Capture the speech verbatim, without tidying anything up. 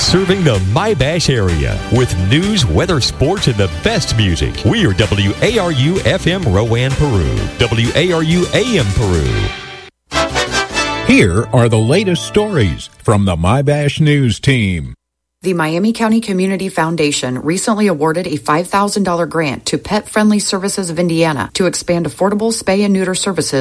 Serving the My-Bash area with news, weather, sports, and the best music. We are W A R U F M Rowan, Peru. W A R U A M Peru. Here are the latest stories from the My-Bash News team. The Miami County Community Foundation recently awarded a five thousand dollars grant to Pet Friendly Services of Indiana to expand affordable spay and neuter services